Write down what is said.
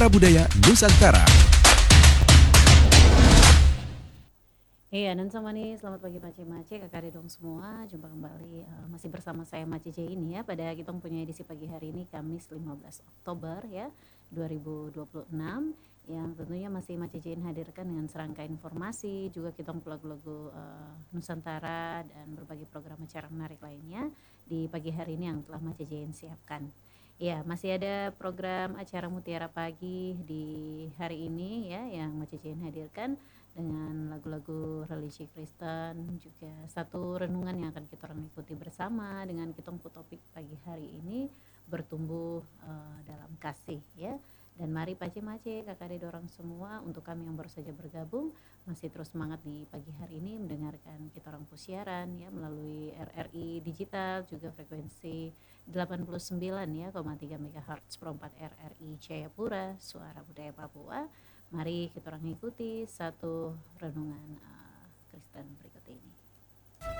Budaya Nusantara. Iya, dan sama nih, selamat pagi Mace-Mace, kakak dong semua. Jumpa kembali masih bersama saya Mace J ini ya. Pada kita punya edisi pagi hari ini Kamis 15 Oktober ya 2026, yang tentunya masih Mace J hadirkan dengan serangkaian informasi, juga kita lagu-lagu Nusantara dan berbagai program acara menarik lainnya di pagi hari ini yang telah Mace J siapkan. Ya, masih ada program acara Mutiara Pagi di hari ini ya yang Mace J hadirkan dengan lagu-lagu religi Kristen, juga satu renungan yang akan kita ikuti bersama dengan kita topik pagi hari ini, bertumbuh dalam kasih ya. Dan mari Pace-Mace, kakak dorong semua, untuk kami yang baru saja bergabung masih terus semangat di pagi hari ini mendengarkan kita orang siaran ya melalui RRI digital, juga frekuensi 89 ya 3 MHz perempat RRI Jayapura, Suara Budaya Papua. Mari kita orang ikuti satu renungan